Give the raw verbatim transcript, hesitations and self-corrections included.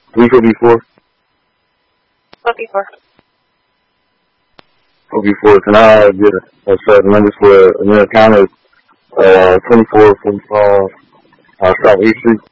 three fifty-four? fifty-four. fifty-four. Can I get a, a certain numbers for an account of uh, twenty-four forty-five uh, South East Street?